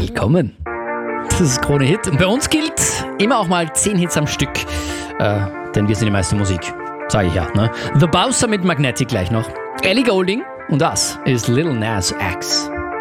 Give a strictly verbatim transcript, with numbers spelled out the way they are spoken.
Willkommen. Das ist Krone Hit. Und bei uns gilt immer auch mal zehn Hits am Stück. Äh, denn wir sind die meiste Musik. Sag ich ja, ne? The Bowser mit Magnetic gleich noch. Ellie Goulding. Und das ist Lil Nas X.